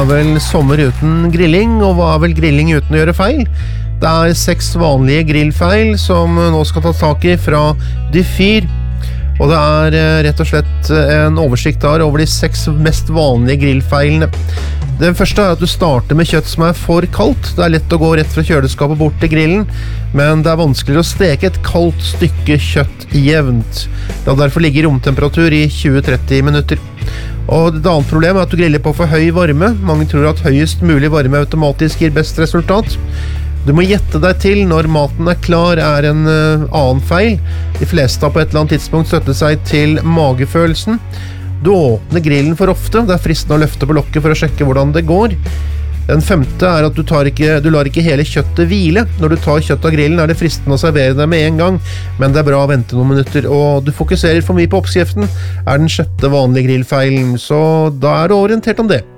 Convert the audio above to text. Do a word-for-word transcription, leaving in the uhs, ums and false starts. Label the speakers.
Speaker 1: er vel sommer uten grilling, og hva er vel grilling uten å gjøre feil? Det er seks vanlige grillfeil som nå skal ta tak i fra Dyfir, og det er rett og slett en oversikt her over de seks mest vanlige grillfeilene. Den første er at du starter med kjøtt som er for kaldt. Det er lett å gå rett fra kjøleskapet bort til grillen, men det er vanskeligere å steke et kaldt stykke kjøtt jevnt. Det vil derfor ligge i romtemperatur i tjue til tretti minutter. Og et annet problem er at du griller på for høy varme. Mange tror at høyest mulig varme automatisk gir best resultat. Du må gjette deg til når maten er klar er en uh, annen feil. De fleste har på et eller annet tidspunkt støttet seg til magefølelsen. Du åpner grillen for ofte, det er fristende å løfte på lokket for å sjekke hvordan det går. Den femte er at du, tar ikke, du lar ikke hele kjøttet hvile. Når du tar kjøtt av grillen er det fristende å servere det med en gang, men det er bra å vente noen minutter, og du fokuserer for mye på oppskriften, er den sjette vanlige grillfeilen, så da er du orientert om det.